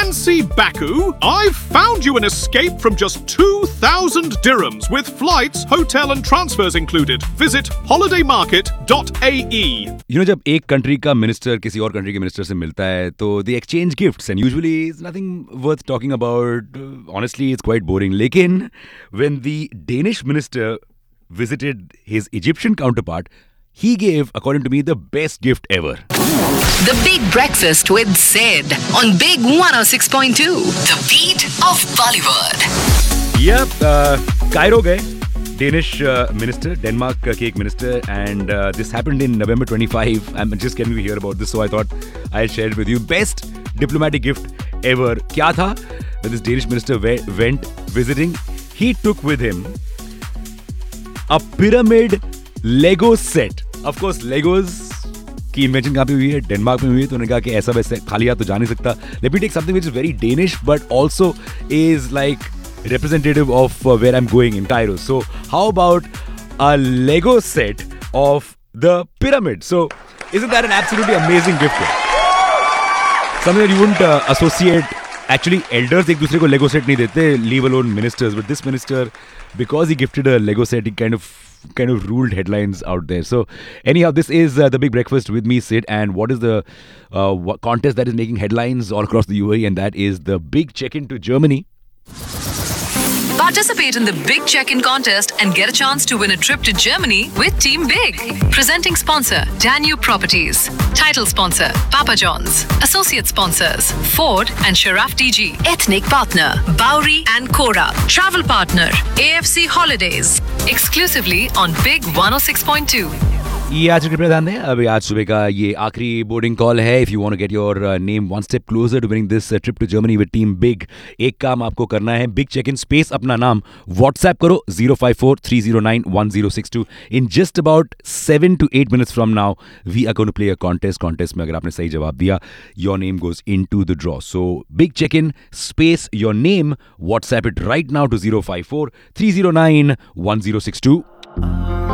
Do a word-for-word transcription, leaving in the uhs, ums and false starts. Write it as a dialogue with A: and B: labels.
A: fancy Baku? I've found you an escape from just two thousand dirhams with flights, hotel and transfers included. Visit holiday market dot a e.
B: You know, जब एक country का minister किसी और country के minister से मिलता है तो they exchange gifts and usually it's nothing worth talking about. Honestly, it's quite boring. लेकिन when the Danish minister visited his Egyptian counterpart, he gave, according to me, the best gift ever.
C: The Big Breakfast with Sid on Big one oh six point two. The beat of Bollywood.
B: Yep, uh, Cairo गए Danish uh, minister, Denmark के एक minister, and uh, this happened in November twenty-fifth. I'm just getting to hear about this, so I thought I'll share it with you. Best diplomatic gift ever. क्या था? When this Danish minister we- went visiting, he took with him a pyramid Lego set. Of course, Legos की invention कहाँ पे हुई है? Denmark में हुई है. तो उन्होंने कहा कि ऐसा वैसे खाली हाथ तो जा नहीं सकता. Let me take something which is very Danish but also is like representative of uh, where I'm going in Cairo. So how about a Lego set of the pyramid? So isn't that an absolutely amazing gift? Something that you wouldn't uh, associate. Actually, elders एक दूसरे को Lego set नहीं देते, leave alone ministers. But this minister, because he gifted a Lego set, he kind of kind of ruled headlines out there. So anyhow, this is uh, the Big Breakfast with me, Sid. And what is the uh, what contest that is making headlines all across the U A E? And that is the big check-in to Germany.
C: Participate in the Big Check-in contest and get a chance to win a trip to Germany with Team Big. Presenting sponsor, Danube Properties. Title sponsor, Papa John's. Associate sponsors, Ford and Sharaf D G. Ethnic partner, Bowery and Cora. Travel partner, A F C Holidays. Exclusively on Big one oh six point two.
B: ये आज कृपया ध्यान दें. अभी आज सुबह का ये आखिरी बोर्डिंग कॉल है. If you want to get your name one step closer to winning this trip to Germany with team big, एक काम आपको करना है. बिग चेक इन स्पेस अपना नाम व्हाट्सएप करो zero five four three zero nine one zero six to. In just about seven to eight minutes from now we are going to play a contest. Contest में अगर आपने सही जवाब दिया, your name goes in to the draw. So big check in space your name, WhatsApp it right now to zero five four three zero nine one zero six to.